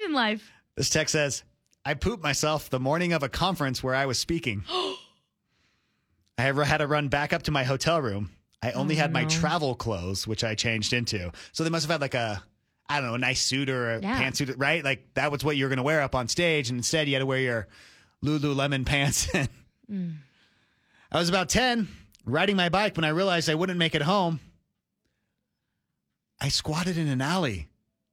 in life? This text says, I pooped myself the morning of a conference where I was speaking. I had to run back up to my hotel room. I only had my travel clothes, which I changed into. So they must have had like a nice suit or a pantsuit, right? Like that was what you were going to wear up on stage. And instead you had to wear your Lululemon pants. I was about 10, riding my bike when I realized I wouldn't make it home. I squatted in an alley.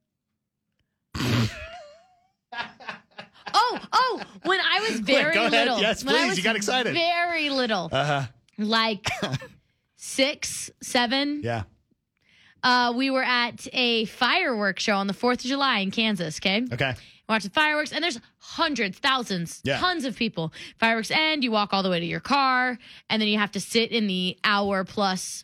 When I was very Go ahead. little. Yes, when I please. was You got excited. Very little. Like 6, 7. Yeah. We were at a fireworks show on the 4th of July in Kansas, okay? Okay. Watching fireworks, and there's hundreds, thousands, Yeah. tons of people. Fireworks end, you walk all the way to your car, and then you have to sit in the hour plus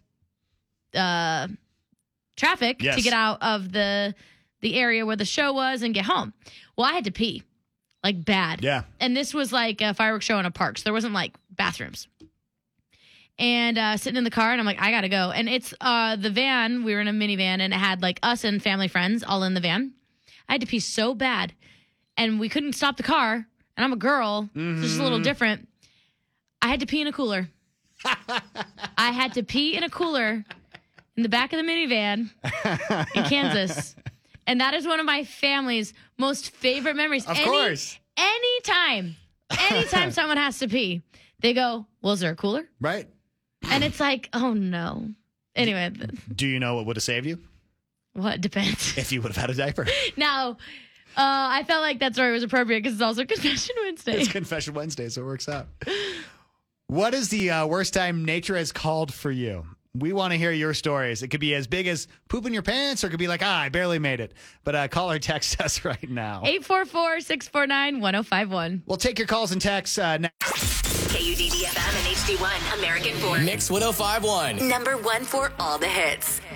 traffic to get out of the area where the show was and get home. Well, I had to pee, like bad. Yeah. And this was like a fireworks show in a park, so there wasn't like bathrooms. And sitting in the car, and I'm like, I gotta go. And it's the van. We were in a minivan, and it had like us and family friends all in the van. I had to pee so bad, and we couldn't stop the car. And I'm a girl, so it's just a little different. I had to pee in a cooler. I had to pee in a cooler in the back of the minivan in Kansas. And that is one of my family's most favorite memories. Of course. Anytime someone has to pee, they go, well, is there a cooler? Right. And it's like, oh, no. Anyway. Do you know what would have saved you? What? Depends. If you would have had a diaper. Now, I felt like that story was appropriate because it's also Confession Wednesday. It's Confession Wednesday, so it works out. What is the worst time nature has called for you? We want to hear your stories. It could be as big as pooping your pants, or it could be like, I barely made it. But call or text us right now. 844-649-1051. We'll take your calls and texts next. KUDD FM and HD1, American Fork. Mix 1051. Number 1 for all the hits.